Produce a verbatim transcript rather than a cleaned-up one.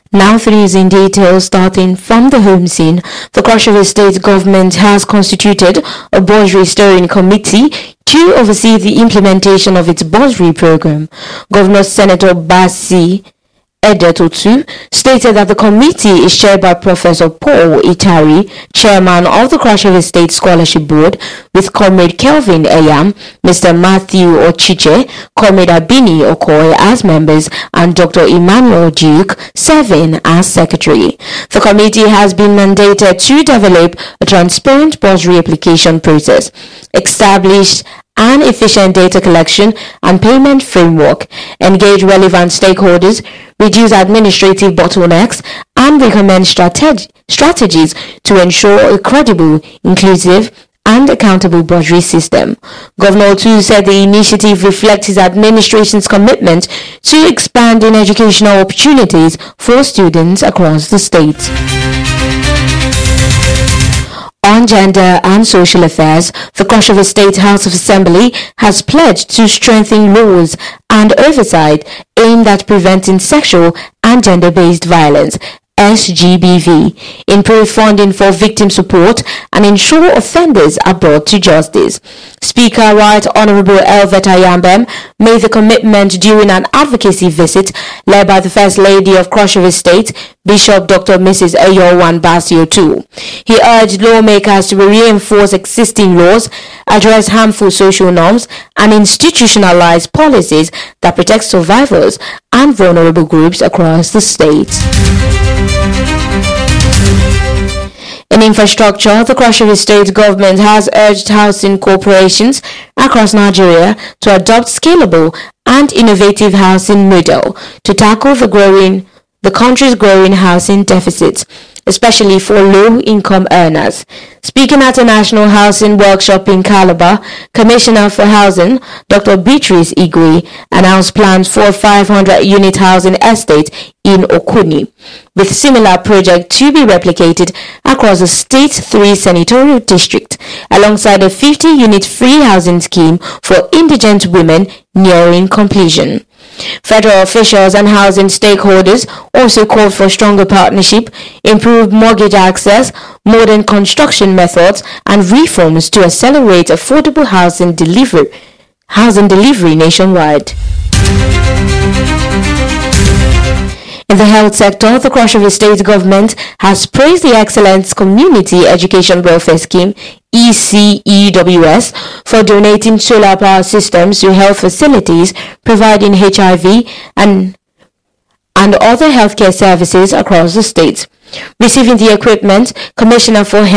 Now for news in detail, starting from the home scene. The Cross River State government has constituted a bursary steering committee to oversee the implementation of its bursary program. Governor Senator Basi Edetotu stated that the committee is chaired by Professor Paul Itari, chairman of the Cross River State Scholarship Board, with Comrade Kelvin Eyam, Mister Matthew Ochiche, Comrade Abini Okoye as members, and Doctor Emmanuel Duke serving as secretary. The committee has been mandated to develop a transparent bursary application process, establish an efficient data collection and payment framework, engage relevant stakeholders, reduce administrative bottlenecks, and recommend strateg- strategies to ensure a credible, inclusive, and accountable bursary system. Governor Otu said the initiative reflects his administration's commitment to expanding educational opportunities for students across the state. On gender and social affairs, the Cross River State House of Assembly has pledged to strengthen laws and oversight aimed at preventing sexual and gender-based violence, S G B V, improve funding for victim support, and ensure offenders are brought to justice. Speaker Right Honorable Elvet Ayambem made the commitment during an advocacy visit led by the First Lady of Cross River State, Bishop Doctor Missus Ayowan Basiotu. He urged lawmakers to reinforce existing laws, address harmful social norms, and institutionalize policies that protect survivors and vulnerable groups across the state. In infrastructure, the Cross River State government has urged housing corporations across Nigeria to adopt scalable and innovative housing model to tackle the growing, the country's growing housing deficit, especially for low-income earners. Speaking at a national housing workshop in Calabar, Commissioner for Housing, Doctor Beatrice Igwe, announced plans for a five hundred unit housing estate in Okuni, with similar project to be replicated across the state's three senatorial districts, alongside a fifty unit free housing scheme for indigent women nearing completion. Federal officials and housing stakeholders also called for stronger partnership, improved mortgage access, modern construction methods, and reforms to accelerate affordable housing delivery, housing delivery nationwide. In the health sector, the Cross River State government has praised the Excellence Community Education Welfare Scheme, E C E W S, for donating solar power systems to health facilities providing H I V and, and other healthcare services across the state. Receiving the equipment, Commissioner for Health